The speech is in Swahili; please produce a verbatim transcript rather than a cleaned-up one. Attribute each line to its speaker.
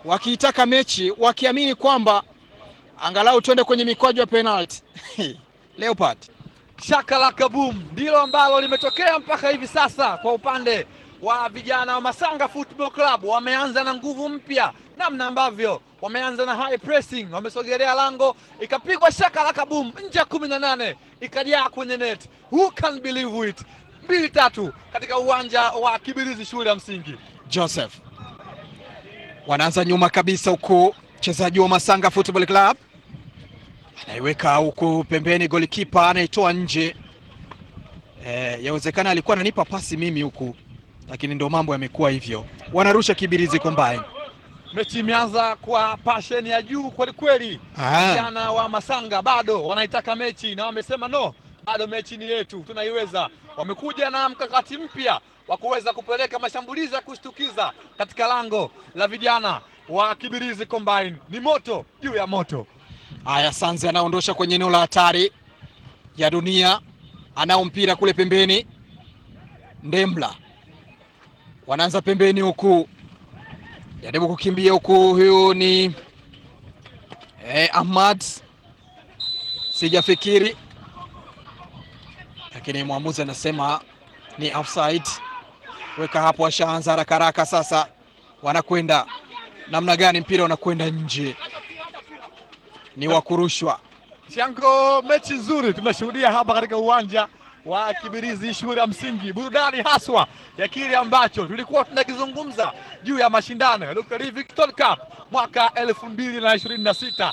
Speaker 1: wakiitaka mechi, wakiamini kwamba angalau twende kwenye mikwaju ya penalty. Leopard.
Speaker 2: Shaka la kabum ndilo ambalo limetokea mpaka hivi sasa kwa upande wa vijana wa Masanga Football Club. Wameanza na nguvu mpya, namna ambavyo wameanza na high pressing, wamesogelea lango, ikapigwa shaka la kabum nje ya kumi na nane, ikajaa kwenye net. Who can believe it? Mbili tatu katika uwanja wa Kibirizi shule ya msingi.
Speaker 1: Joseph wanaanza nyuma kabisa huku, mchezaji wa Masanga Football Club anaiweka huku pembeni, golikipa anaitoa nje. Eh, yawezekana alikuwa ananipa pasi mimi huku, lakini ndio mambo yamekuwa hivyo. Wanarusha Kibirizi Combine.
Speaker 2: Mechi imeanza kwa passion ya juu kweli kweli. Vijana wa Masanga bado wanaitaka mechi na wamesema no, bado mechi ni yetu, tunaiweza. Wamekuja na mkakati mpya wa kuweza kupeleka mashambulizi ya kushtukiza katika lango la vijana wa Kibirizi Combine. Ni moto juu ya moto.
Speaker 1: Haya, Sanze anaondosha kwenye eneo la hatari ya dunia, anao mpira kule pembeni. Ndembla wanaanza pembeni huku, jaribu kukimbia huku, huyu ni eh, Ahmad, sijafikiri, lakini mwamuzi anasema ni offside. Weka hapo, ashaanza haraka haraka sasa. Wanakwenda namna gani? Mpira unakwenda nje, ni wa kurushwa.
Speaker 2: Shango, mechi nzuri tumeshuhudia hapa katika uwanja wa Kibirizi shule ya msingi. Burudani haswa ya kile ambacho tulikuwa tunakizungumza juu ya mashindano ya Dr. Victor Cup mwaka elfu mbili na ishirini na sita.